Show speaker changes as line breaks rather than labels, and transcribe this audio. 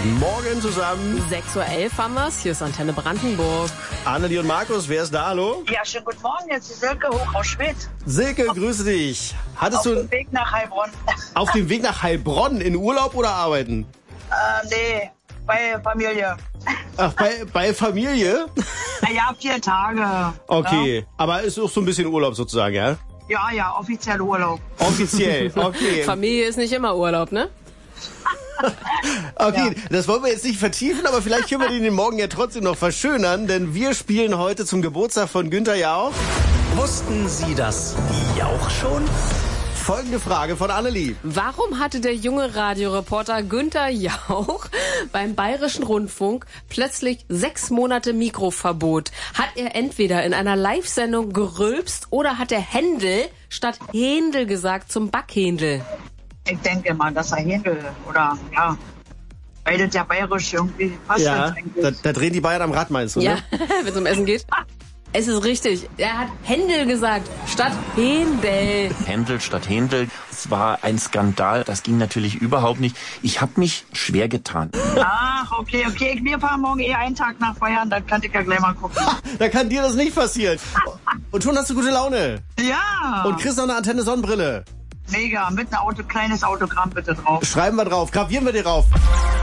Guten Morgen zusammen.
6:11 Uhr haben wir's. Hier ist Antenne Brandenburg.
Annelie und Markus, wer ist da? Hallo?
Ja, schönen guten Morgen. Jetzt ist Silke hoch aus Schwedt.
Silke, grüße dich.
Auf dem Weg nach Heilbronn.
Auf dem Weg nach Heilbronn in Urlaub oder arbeiten?
Nee, bei Familie.
Ach, bei Familie?
Ja, 4 Tage.
Okay,
Ja,
aber ist auch so ein bisschen Urlaub sozusagen, ja?
ja, offiziell Urlaub.
Offiziell, okay.
Familie ist nicht immer Urlaub, ne?
Okay, das wollen wir jetzt nicht vertiefen, aber vielleicht können wir den Morgen ja trotzdem noch verschönern, denn wir spielen heute zum Geburtstag von Günther Jauch.
Wussten Sie das Jauch schon?
Folgende Frage von Annelie.
Warum hatte der junge Radioreporter Günther Jauch beim Bayerischen Rundfunk plötzlich 6 Monate Mikroverbot? Hat er entweder in einer Live-Sendung gerülpst oder hat er Händel statt Händel gesagt zum Backhändel?
Ich denke mal, dass er Händel oder ja, weil das ja bayerisch irgendwie passt.
Ja,
jetzt eigentlich.
da drehen die Bayern am Rad, meinst du,
Ja,
ne?
wenn es um Essen geht. Es ist richtig. Er hat Händel gesagt statt Händel.
Händel statt Händel. Es war ein Skandal. Das ging natürlich überhaupt nicht. Ich habe mich schwer getan.
Ach, okay. Wir fahren morgen einen Tag nach Bayern, dann kann ich ja gleich mal gucken.
Da kann dir das nicht passieren. Und schon hast du gute Laune.
Ja,
Und kriegst noch eine Antenne Sonnenbrille.
mega. Mit einem kleines Autogramm bitte drauf.
Schreiben wir drauf, gravieren wir dir drauf.